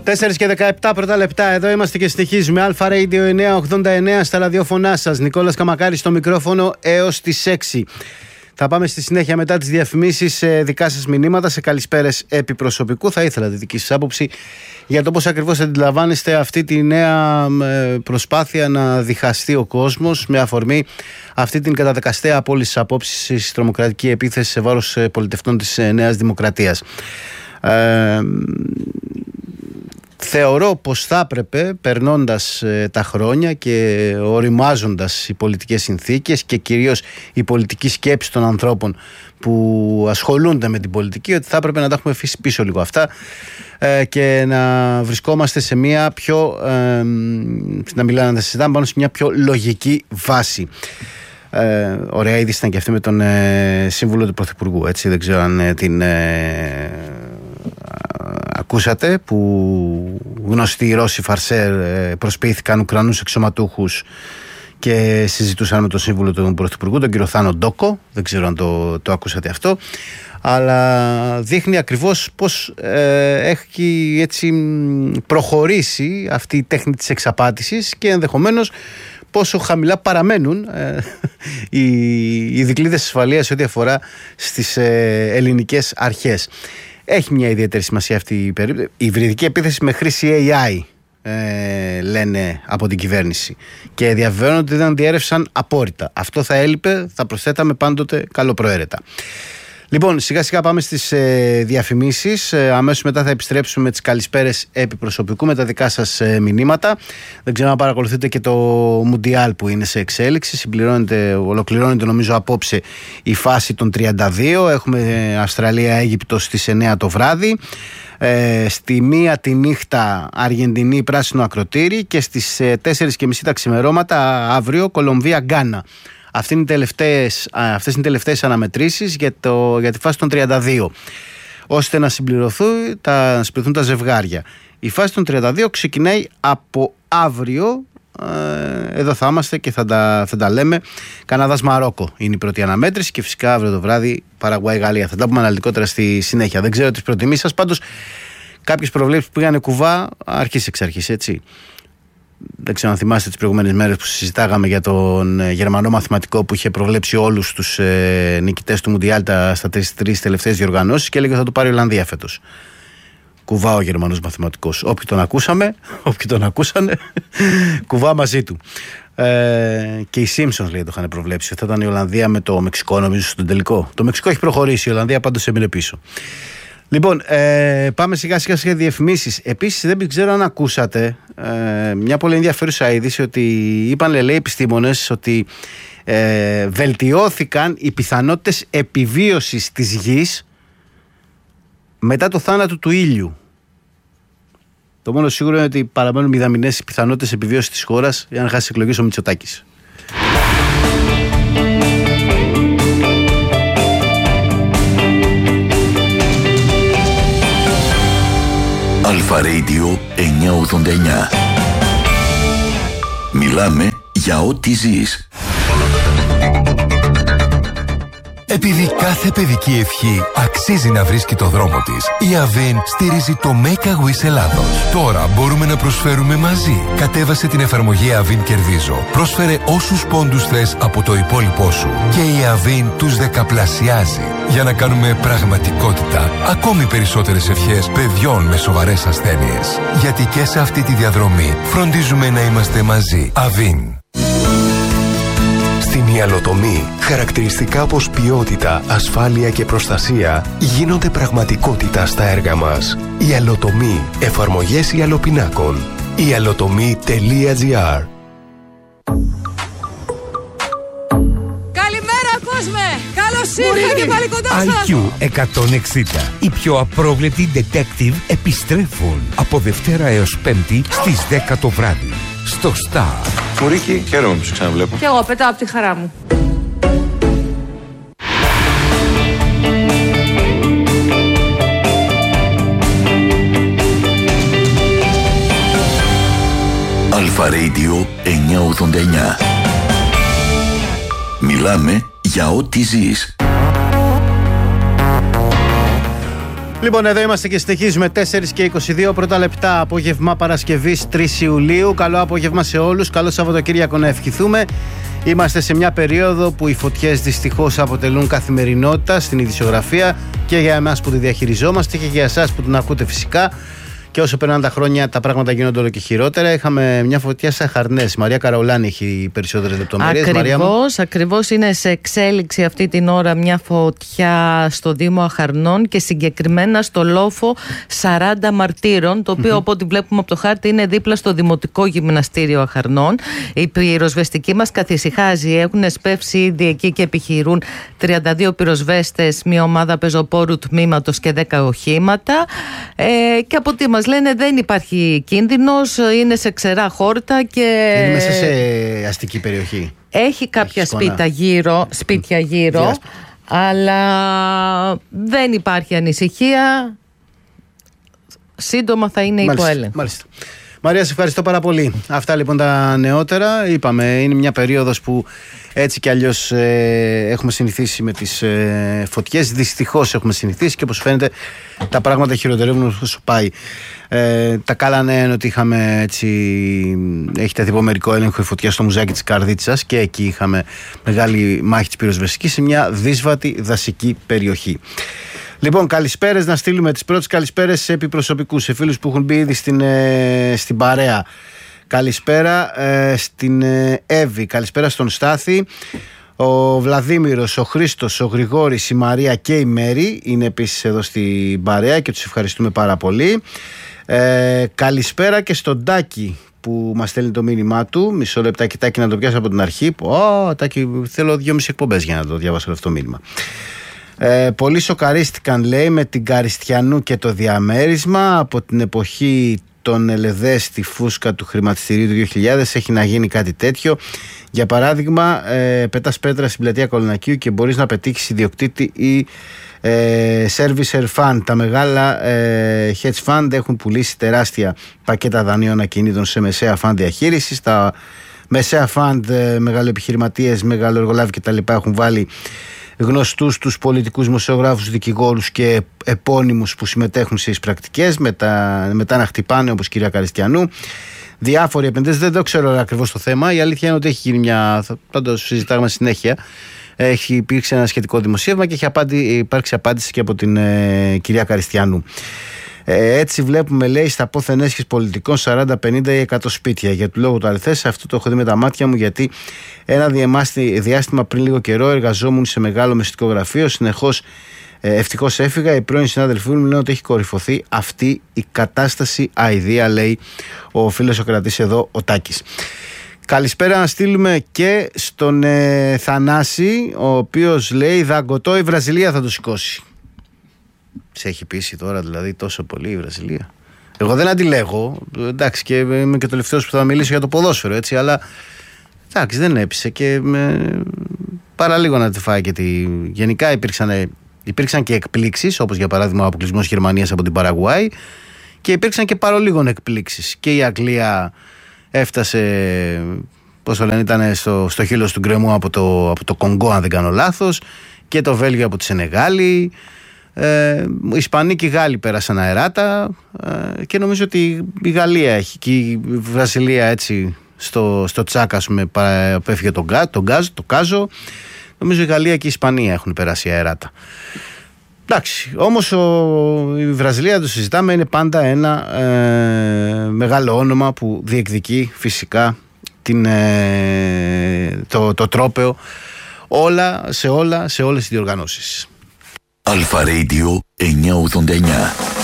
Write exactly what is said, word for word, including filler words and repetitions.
τέσσερα και δεκαεπτά πρώτα λεπτά. Εδώ είμαστε και συνεχίζουμε. Αλφα Radio εννιακόσια ογδόντα εννέα στα ραδιόφωνά σας. Νικόλας Καμακάρης στο μικρόφωνο έως τις έξι. Θα πάμε στη συνέχεια μετά τις διαφημίσεις σε δικά σας μηνύματα, σε καλησπέρες επί προσωπικού. Θα ήθελα τη δική σας άποψη για το πώς ακριβώς αντιλαμβάνεστε αυτή τη νέα προσπάθεια να διχαστεί ο κόσμος με αφορμή αυτή την καταδεκαστέα απόλυση απόψης στη τρομοκρατική επίθεση σε βάρος πολιτευτών της Νέας Δημοκρατίας. Ε, Θεωρώ πως θα έπρεπε, περνώντας ε, τα χρόνια και οριμάζοντας οι πολιτικές συνθήκες και κυρίως η πολιτική σκέψη των ανθρώπων που ασχολούνται με την πολιτική, ότι θα έπρεπε να τα έχουμε αφήσει πίσω λίγο αυτά ε, και να βρισκόμαστε σε μια πιο, ε, να μιλάμε, να συζητάμε πάνω σε μια πιο λογική βάση. Ε, ωραία είδηση ήταν και αυτή με τον ε, σύμβουλο του Πρωθυπουργού, έτσι, δεν ξέρω αν ε, την... Ε, ακούσατε, που γνωστοί Ρώσοι φαρσέρ προσποιήθηκαν Ουκρανούς εξωματούχους και συζητούσαν με τον σύμβουλο του Πρωθυπουργού, τον κύριο Θάνο Ντόκο. Δεν ξέρω αν το, το ακούσατε αυτό, αλλά δείχνει ακριβώς πως ε, έχει έτσι προχωρήσει αυτή η τέχνη της εξαπάτησης και ενδεχομένως πόσο χαμηλά παραμένουν ε, οι, οι δικλείδες ασφαλείας ό,τι αφορά στις ε, ελληνικές αρχές. Έχει μια ιδιαίτερη σημασία αυτή η περίπτωση. Η υβριδική επίθεση με χρήση έι άι, ε, λένε από την κυβέρνηση, και διαβεβαιώνουν ότι δεν διέρευσαν απόρριτα. Αυτό θα έλειπε, θα προσθέταμε πάντοτε καλοπροαίρετα. Λοιπόν, σιγά σιγά πάμε στις ε, διαφημίσεις. Ε, αμέσως μετά θα επιστρέψουμε με τις καλησπέρες επί προσωπικού, με τα δικά σας ε, μηνύματα. Δεν ξέρω αν παρακολουθείτε και το Μουντιάλ που είναι σε εξέλιξη. Συμπληρώνεται, ολοκληρώνεται νομίζω απόψε η φάση των τριάντα δύο. Έχουμε ε, Αυστραλία-Αίγυπτο στις εννέα το βράδυ. Ε, στη μία τη νύχτα Αργεντινή πράσινο ακροτήρι και στις ε, τέσσερις και μισή τα ξημερώματα αύριο Κολομβία-Γκάνα. Αυτές είναι οι τελευταίες, αυτές είναι οι τελευταίες αναμετρήσεις για, το, για τη φάση των τριάντα δύο, ώστε να συμπληρωθούν τα, να συμπληρωθούν τα ζευγάρια. Η φάση των τριάντα δύο ξεκινάει από αύριο. Ε, εδώ θα είμαστε και θα τα, θα τα λέμε. Καναδάς-Μαρόκο είναι η πρώτη αναμέτρηση και φυσικά αύριο το βράδυ Παραγουάη-Γαλλία. Θα τα πούμε αναλυτικότερα στη συνέχεια. Δεν ξέρω τις προτιμήσεις σας, πάντως κάποιες προβλέψεις που πήγανε κουβά αρχής εξ αρχής, έτσι. Δεν ξέρω αν θυμάστε τις προηγούμενες μέρες που συζητάγαμε για τον Γερμανό μαθηματικό που είχε προβλέψει όλους τους ε, νικητές του Μουντιάλ στα τρεις, τρεις τελευταίες διοργανώσεις και έλεγε θα το πάρει η Ολλανδία φέτος. Κουβά ο Γερμανός μαθηματικός. Όποιοι τον ακούσαμε, όποιοι τον ακούσανε, κουβά μαζί του. Ε, και οι Simpsons λέει το είχαν προβλέψει. Θα ήταν η Ολλανδία με το Μεξικό, νομίζω, στον τελικό. Το Μεξικό έχει προχωρήσει, η Ολλανδία πάντως έμεινε πίσω. Λοιπόν, ε, πάμε σιγά σιγά σε διαφημίσεις. Επίσης, δεν ξέρω αν ακούσατε ε, μια πολύ ενδιαφέρουσα είδηση ότι είπαν, λέει, επιστήμονες ότι ε, βελτιώθηκαν οι πιθανότητες επιβίωσης της γης μετά το θάνατο του ήλιου. Το μόνο σίγουρο είναι ότι παραμένουν μηδαμινές οι πιθανότητες επιβίωσης της χώρας για να χάσει εκλογές ο Μητσοτάκης. Αλφα Radio εννιακόσια ογδόντα εννέα. Μιλάμε για ό,τι ζεις. Επειδή κάθε παιδική ευχή αξίζει να βρίσκει το δρόμο της, η Avin στηρίζει το Make a Wish Ελλάδος. Τώρα μπορούμε να προσφέρουμε μαζί. Κατέβασε την εφαρμογή Avin Κερδίζω. Πρόσφερε όσους πόντους θες από το υπόλοιπό σου και η Avin τους δεκαπλασιάζει για να κάνουμε πραγματικότητα ακόμη περισσότερες ευχές παιδιών με σοβαρές ασθένειες. Γιατί και σε αυτή τη διαδρομή φροντίζουμε να είμαστε μαζί. Avin. Στην ιαλοτομή, χαρακτηριστικά όπως ποιότητα, ασφάλεια και προστασία γίνονται πραγματικότητα στα έργα μας. Ιαλοτομή, εφαρμογές ιαλοπινάκων. ιαλοτομή τελεία τζι άρ. Καλημέρα κόσμε! Καλώς ήρθατε και πάλι κοντά σας! άι κιου εκατόν εξήντα. Οι πιο απρόβλεπτοι detective επιστρέφουν από Δευτέρα έως Πέμπτη στις δέκα το βράδυ. Στο Star. Μουρίκη, χαίρομαι που σε ξαναβλέπω. Κι εγώ πετάω από τη χαρά μου. Αλφα Radio εννιακόσια ογδόντα εννέα. Μιλάμε για ό,τι ζεις. Λοιπόν, εδώ είμαστε και συνεχίζουμε. τέσσερις και είκοσι δύο πρώτα λεπτά, απόγευμα Παρασκευής τρεις Ιουλίου. Καλό απόγευμα σε όλους. Καλό Σαββατοκύριακο να ευχηθούμε. Είμαστε σε μια περίοδο που οι φωτιές δυστυχώς αποτελούν καθημερινότητα στην ειδησιογραφία και για εμάς που τη διαχειριζόμαστε και για εσάς που την ακούτε φυσικά. Και όσο περνάνε τα χρόνια, τα πράγματα γίνονται όλο και χειρότερα. Είχαμε μια φωτιά στα Χαρνές. Μαρία Καραουλάνη έχει περισσότερες λεπτομέρειες. Ακριβώς, ακριβώς είναι σε εξέλιξη αυτή την ώρα μια φωτιά στο Δήμο Αχαρνών και συγκεκριμένα στο λόφο σαράντα Μαρτύρων, το οποίο mm-hmm. από ό,τι βλέπουμε από το χάρτη είναι δίπλα στο Δημοτικό Γυμναστήριο Αχαρνών. Η πυροσβεστική μας καθησυχάζει. Έχουν σπεύσει ήδη εκεί και επιχειρούν τριάντα δύο πυροσβέστες, μια ομάδα πεζοπόρου τμήματος και δέκα οχήματα. Ε, και από ό,τι μας λένε δεν υπάρχει κίνδυνος, είναι σε ξερά χόρτα και... Είναι μέσα σε αστική περιοχή. Έχει κάποια έχει σπίτια γύρω, σπίτια γύρω, Διάσπα. αλλά δεν υπάρχει ανησυχία. Σύντομα θα είναι υπό έλεγχο. Μάλιστα. Μαρία, σε ευχαριστώ πάρα πολύ. Αυτά λοιπόν τα νεότερα. Είπαμε, είναι μια περίοδος που έτσι κι αλλιώς ε, έχουμε συνηθίσει με τις ε, φωτιές. Δυστυχώς έχουμε συνηθίσει και όπως φαίνεται τα πράγματα χειροτερεύουν όσο πάει. Ε, τα καλά νέα είναι ότι είχαμε έτσι, έχει τεθεί υπό μερικό έλεγχο η φωτιά στο Μουζάκι της Καρδίτσας και εκεί είχαμε μεγάλη μάχη της πυροσβεστικής σε μια δύσβατη δασική περιοχή. Λοιπόν, καλησπέρες, να στείλουμε τις πρώτες καλησπέρες σε επιπροσωπικούς, σε φίλους που έχουν μπει ήδη στην, ε, στην παρέα. Καλησπέρα ε, στην ε, Εύη, καλησπέρα στον Στάθη, ο Βλαδίμηρος, ο Χρήστος, ο Γρηγόρης, η Μαρία και η Μέρη είναι επίσης εδώ στην παρέα και τους ευχαριστούμε πάρα πολύ. Ε, καλησπέρα και στον Τάκη που μας στέλνει το μήνυμά του. Μισό λεπτάκι, Τάκη, να το πιάσω από την αρχή. Ω, Τάκη, θέλω δυόμιση εκπομπές για να το διαβάσω αυτό το μήνυμα. Ε, πολλοί σοκαρίστηκαν, λέει, με την Καριστιανού και το διαμέρισμα. Από την εποχή των ΕΛΕΔΕ στη φούσκα του χρηματιστηρίου του δύο χιλιάδες έχει να γίνει κάτι τέτοιο. Για παράδειγμα, ε, πετάς πέτρα στην πλατεία Κολονακίου και μπορείς να πετύχεις ιδιοκτήτη ή ε, servicer fund. Τα μεγάλα ε, hedge fund έχουν πουλήσει τεράστια πακέτα δανείων ακινήτων σε μεσαία fund διαχείρισης. Τα μεσαία fund, ε, μεγαλοεπιχειρηματίες, μεγαλοεργολάβοι κτλ. Έχουν βάλει γνωστούς τους πολιτικούς, δημοσιογράφους, δικηγόρους και επώνυμους που συμμετέχουν στις πρακτικές, μετά, μετά να χτυπάνε, όπως κυρία Καριστιανού. Διάφοροι επενδυτές, δεν το ξέρω ακριβώς το θέμα. Η αλήθεια είναι ότι έχει γίνει μια. Θα το συζητάμε συνέχεια. Έχει υπήρξει ένα σχετικό δημοσίευμα και έχει απάντη, υπάρξει απάντηση και από την ε, κυρία Καριστιανού. Ε, έτσι βλέπουμε, λέει, στα πόθεν έσχες πολιτικών σαράντα, πενήντα ή εκατό σπίτια. Για του λόγου του αληθές, αυτό το έχω δει με τα μάτια μου, γιατί ένα διάστημα πριν λίγο καιρό εργαζόμουν σε μεγάλο μεσητικό γραφείο. Συνεχώς ε, ευτυχώς έφυγα. Οι πρώην συνάδελφοί μου λένε ότι έχει κορυφωθεί αυτή η κατάσταση αηδία, λέει ο φίλος ο κρατής εδώ, ο Τάκης. Καλησπέρα να στείλουμε και στον ε, Θανάση, ο οποίος λέει δαγκωτό η Βραζιλία θα το σηκώσει. Σε έχει πείσει τώρα δηλαδή τόσο πολύ η Βραζιλία? Εγώ δεν αντιλέγω, εντάξει, και είμαι και το τελευταίος που θα μιλήσω για το ποδόσφαιρο, έτσι, αλλά εντάξει, δεν έπεισε και με, παραλίγο να τη φάει και τη... Γενικά υπήρξαν, υπήρξαν και εκπλήξεις, όπως για παράδειγμα ο αποκλεισμός Γερμανίας από την Παραγουάη, και υπήρξαν και παρολίγων εκπλήξεις. Και η Αγγλία έφτασε, πώς το λένε, ήταν στο, στο χείλος του γκρεμού από το, από το Κονγκό, αν δεν κάνω λάθος, και το Βέλγιο από τη Σενεγάλη. Ε, οι Ισπανοί και οι Γάλλοι πέρασαν αεράτα, ε, και νομίζω ότι η Γαλλία έχει και η Βραζιλία έτσι στο, στο τσάκα, ας πούμε, πέφυγε τον, τον, γκάζ, το Κάζο. Νομίζω η Γαλλία και η Ισπανία έχουν περάσει αεράτα. Εντάξει, όμως ο, η Βραζιλία, το συζητάμε, είναι πάντα ένα ε, μεγάλο όνομα που διεκδικεί φυσικά την, ε, το, το τρόπαιο όλα, σε όλα, σε όλες τις διοργανώσεις. Αλφα Radio εννιακόσια ογδόντα εννιά.